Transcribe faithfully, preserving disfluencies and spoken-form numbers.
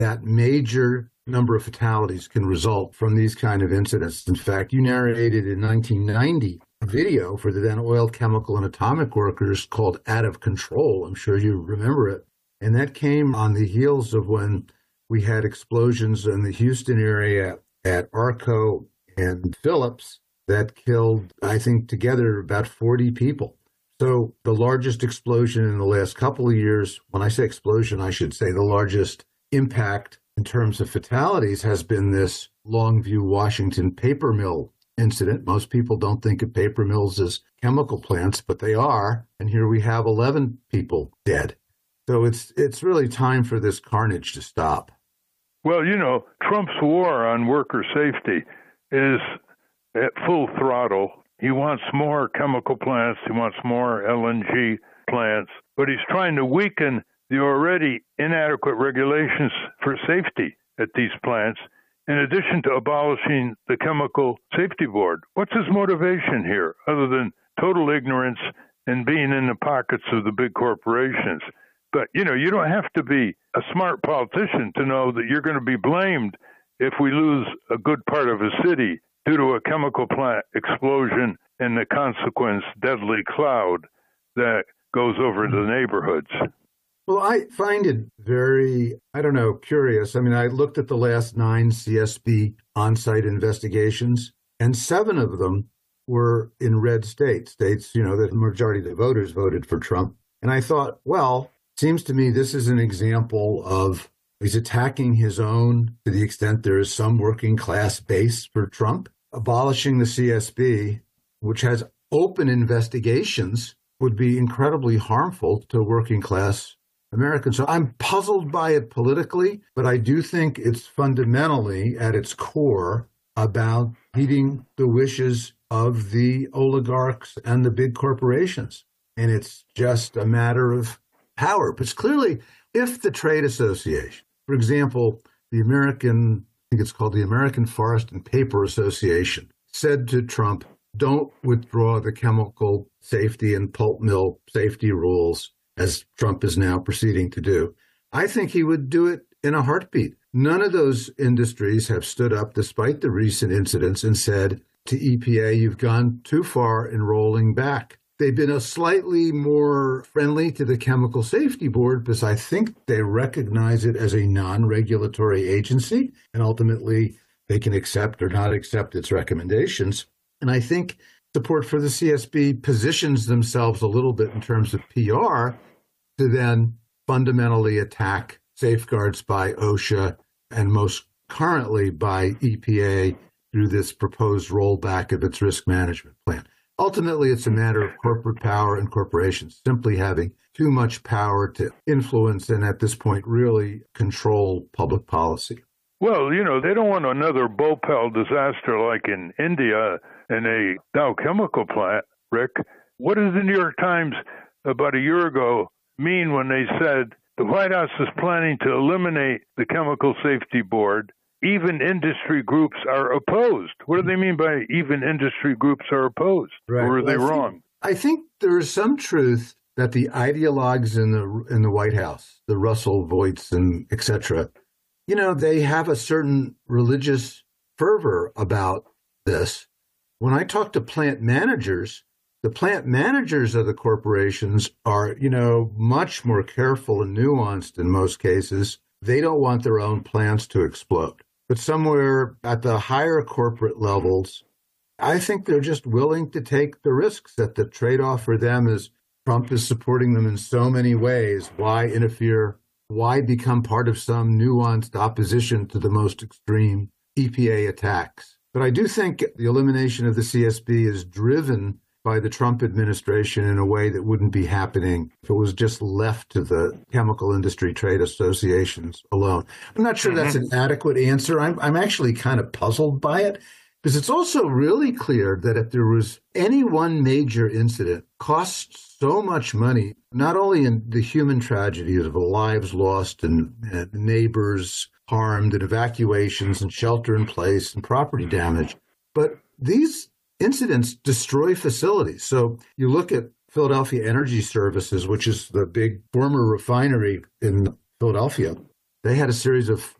that major number of fatalities can result from these kind of incidents. In fact, you narrated in nineteen ninety a video for the then oil, chemical, and atomic workers called Out of Control. I'm sure you remember it. And that came on the heels of when we had explosions in the Houston area at Arco and Phillips that killed, I think, together about forty people. So the largest explosion in the last couple of years, when I say explosion, I should say the largest impact in terms of fatalities has been this Longview, Washington paper mill incident. Most people don't think of paper mills as chemical plants, but they are. And here we have eleven people dead. So it's it's really time for this carnage to stop. Well, you know, Trump's war on worker safety is at full throttle. He wants more chemical plants. He wants more L N G plants. But he's trying to weaken the already inadequate regulations for safety at these plants, in addition to abolishing the Chemical Safety Board. What's his motivation here, other than total ignorance and being in the pockets of the big corporations? But, you know, you don't have to be a smart politician to know that you're going to be blamed if we lose a good part of a city due to a chemical plant explosion and the consequence deadly cloud that goes over the neighborhoods. Well, I find it very, I don't know, curious. I mean, I looked at the last nine C S B on-site investigations, and seven of them were in red states, states, you know, that the majority of the voters voted for Trump. And I thought, well, seems to me this is an example of he's attacking his own to the extent there is some working class base for Trump. Abolishing the C S B, which has open investigations, would be incredibly harmful to working class Americans. So I'm puzzled by it politically, but I do think it's fundamentally at its core about heeding the wishes of the oligarchs and the big corporations. And it's just a matter of power. But it's clearly, if the trade association, for example, the American, I think it's called the American Forest and Paper Association, said to Trump, don't withdraw the chemical safety and pulp mill safety rules, as Trump is now proceeding to do, I think he would do it in a heartbeat. None of those industries have stood up, despite the recent incidents, and said to E P A, you've gone too far in rolling back. They've been a slightly more friendly to the Chemical Safety Board because I think they recognize it as a non-regulatory agency, and ultimately they can accept or not accept its recommendations. And I think support for the C S B positions themselves a little bit in terms of P R to then fundamentally attack safeguards by OSHA and most currently by E P A through this proposed rollback of its risk management plan. Ultimately, it's a matter of corporate power and corporations simply having too much power to influence and at this point really control public policy. Well, you know, they don't want another Bhopal disaster like in India and a Dow chemical plant, Rick. What did the New York Times about a year ago mean when they said the White House is planning to eliminate the Chemical Safety Board? Even industry groups are opposed. What do they mean by even industry groups are opposed? Right. Or are they well, I wrong? Think, I think there is some truth that the ideologues in the in the White House, the Russell Voigts and et cetera, you know, they have a certain religious fervor about this. When I talk to plant managers, the plant managers of the corporations are, you know, much more careful and nuanced in most cases. They don't want their own plants to explode. But somewhere at the higher corporate levels, I think they're just willing to take the risks that the trade-off for them is Trump is supporting them in so many ways. Why interfere? Why become part of some nuanced opposition to the most extreme E P A attacks? But I do think the elimination of the C S B is driven by the Trump administration in a way that wouldn't be happening if it was just left to the chemical industry trade associations alone. I'm not sure that's an adequate answer. I'm, I'm actually kind of puzzled by it because it's also really clear that if there was any one major incident costs so much money, not only in the human tragedies of lives lost and, and neighbors harmed and evacuations and shelter in place and property damage, but these incidents destroy facilities. So you look at Philadelphia Energy Services, which is the big former refinery in Philadelphia. they had a series of